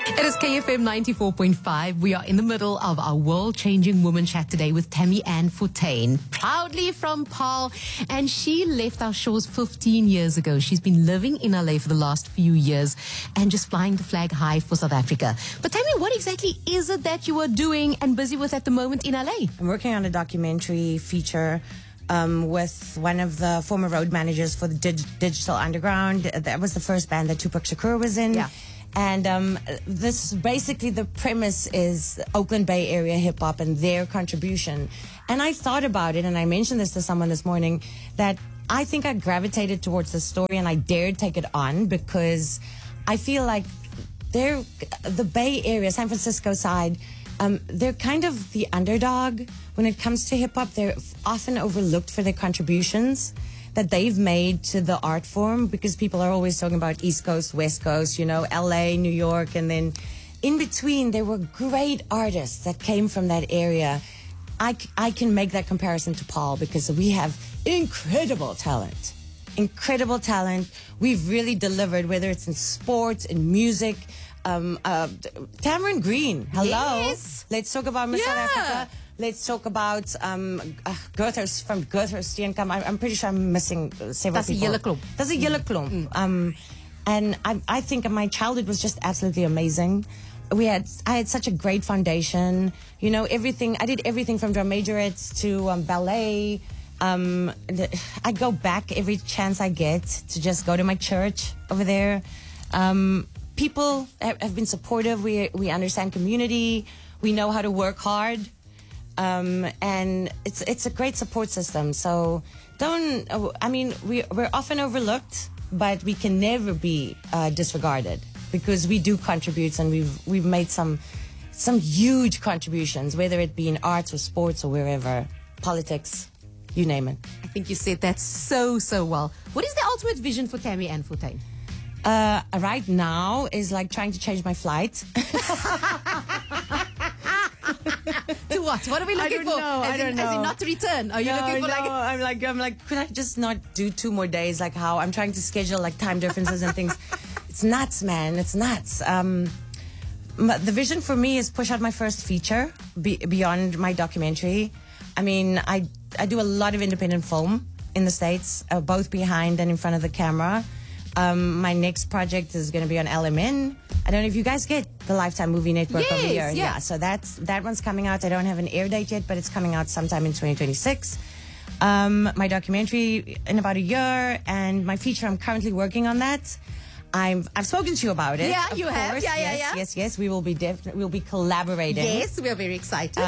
It is KFM 94.5. We are in the middle of our world-changing woman chat today with Tammy Ann Fontaine, proudly from Paarl, and she left our shores 15 years ago. She's been living in LA for the last few years and just flying the flag high for South Africa. But Tammy, what exactly is it that you are doing and busy with at the moment in LA? I'm working on a documentary feature with one of the former road managers for the Digital Underground. That was the first band that Tupac Shakur was in. Yeah. And this basically, the premise is Oakland Bay Area hip hop and their contribution. And I thought about it, and I mentioned this to someone this morning, that I think I gravitated towards the story and I dared take it on because I feel like the Bay Area, San Francisco side, they're kind of the underdog when it comes to hip hop. They're often overlooked for their contributions that they've made to the art form, because people are always talking about East Coast, West Coast, LA, New York, and then in between there were great artists that came from that area. I can make that comparison to Paarl because we have incredible talent. We've really delivered, whether it's in sports, in music. Tamarind Green, hello. Yes. Let's talk about Miss South Africa. Let's talk about Goethers from Goether Steenkamp. I'm pretty sure I'm missing several people. That's a Julle Klomp. And I think my childhood was just absolutely amazing. I had such a great foundation. Everything. I did everything from drum majorettes to ballet. I go back every chance I get to just go to my church over there. People have been supportive. We understand community. We know how to work hard. And it's a great support system. So we're often overlooked, but we can never be disregarded because we do contribute, and we've made some huge contributions, whether it be in arts or sports or wherever, politics, you name it. I think you said that so well. What is the ultimate vision for Tammy Ann Fontaine? Right now is like trying to change my flight. To what? What are we looking for? I don't know. As in not to return? Are you looking for I'm like, could I just not do 2 more days? Like how I'm trying to schedule like time differences and things. It's nuts, man. It's nuts. The vision for me is push out my first feature beyond my documentary. I do a lot of independent film in the States, both behind and in front of the camera. My next project is going to be on LMN. I don't know if you guys get the Lifetime Movie Network over here. Yeah. So that one's coming out. I don't have an air date yet, but it's coming out sometime in 2026. My documentary in about a year, and my feature, I'm currently working on that. I've spoken to you about it. Yeah, you have. Yeah. Yes. We will be we'll be collaborating. Yes, we are very excited.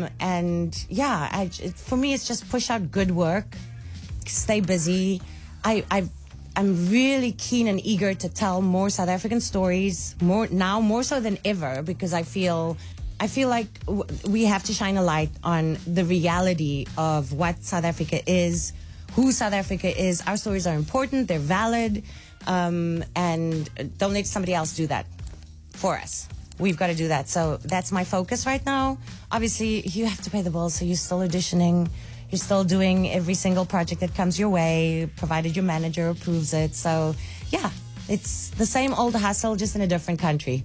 For me, it's just push out good work, stay busy. I'm really keen and eager to tell more South African stories, more so than ever, because I feel like we have to shine a light on the reality of what South Africa is, who South Africa is. Our stories are important, they're valid, and don't let somebody else do that for us. We've got to do that. So that's my focus right now. Obviously, you have to pay the bills, so you're still auditioning. You're still doing every single project that comes your way, provided your manager approves it. So, yeah, it's the same old hustle, just in a different country.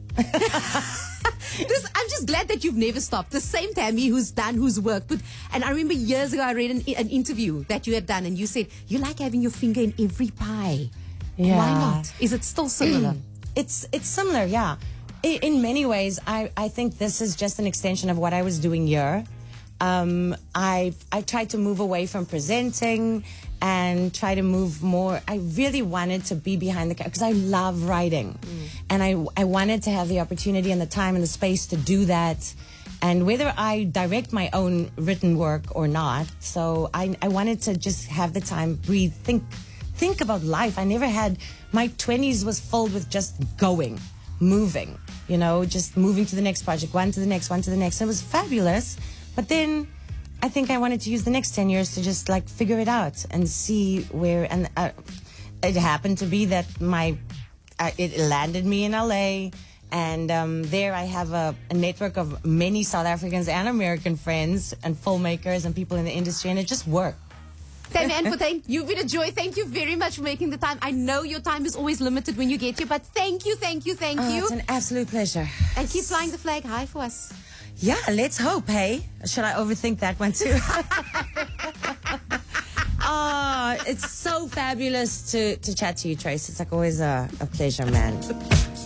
I'm just glad that you've never stopped. The same Tammy who's worked. And I remember years ago I read an interview that you had done, and you said you like having your finger in every pie. Yeah. Why not? Is it still similar? It's similar, yeah. In many ways, I think this is just an extension of what I was doing here. I tried to move away from presenting and try to move more. I really wanted to be behind the camera because I love writing. And I wanted to have the opportunity and the time and the space to do that. And whether I direct my own written work or not, so I wanted to just have the time, breathe, think about life. I never had, my 20s was filled with just moving, just moving to the next project, one to the next. It was fabulous. But then I think I wanted to use the next 10 years to just like figure it out and see where, and it happened to be that it landed me in LA, and there I have a network of many South Africans and American friends and filmmakers and people in the industry, and it just worked. Tammy Ann Fontaine, you've been a joy. Thank you very much for making the time. I know your time is always limited when you get here, but thank you. It's an absolute pleasure. And keep flying the flag high for us. Yeah, let's hope, hey? Should I overthink that one too? It's so fabulous to chat to you, Trace. It's like always a pleasure, man.